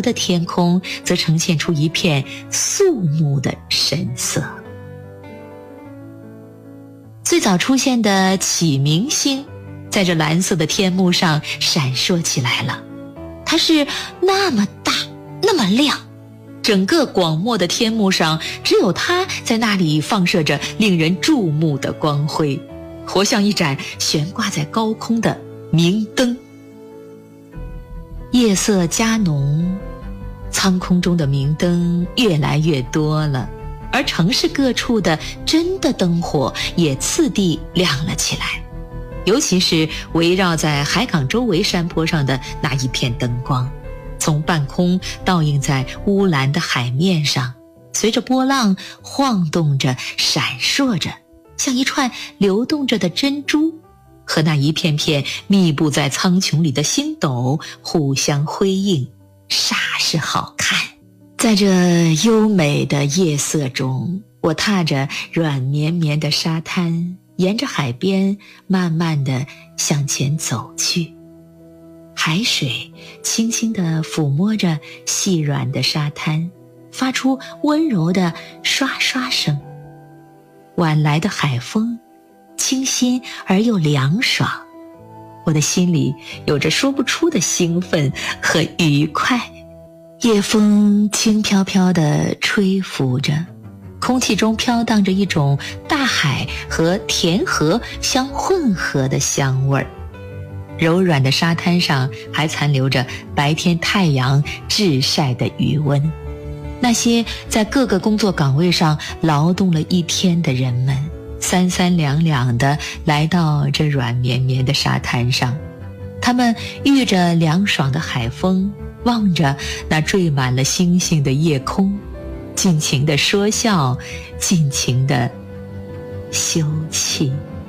了的天空则呈现出一片肃穆的神色。最早出现的启明星在这蓝色的天幕上闪烁起来了，它是那么大，那么亮，整个广漠的天幕上只有它在那里放射着令人注目的光辉，活像一盏悬挂在高空的明灯。夜色加浓，苍空中的明灯越来越多了，而城市各处的真的灯火也次第亮了起来，尤其是围绕在海港周围山坡上的那一片灯光，从半空倒映在乌蓝的海面上，随着波浪晃动着，闪烁着，像一串流动着的珍珠，和那一片片密布在苍穹里的星斗互相辉映，煞是好看。在这优美的夜色中，我踏着软绵绵的沙滩，沿着海边慢慢地向前走去。海水轻轻地抚摸着细软的沙滩，发出温柔的刷刷声。晚来的海风清新而又凉爽，我的心里有着说不出的兴奋和愉快。夜风轻飘飘地吹拂着，空气中飘荡着一种大海和田河相混合的香味儿。柔软的沙滩上还残留着白天太阳炙晒的余温。那些在各个工作岗位上劳动了一天的人们，三三两两地来到这软绵绵的沙滩上，他们遇着凉爽的海风，望着那缀满了星星的夜空，尽情地说笑，尽情地休憩。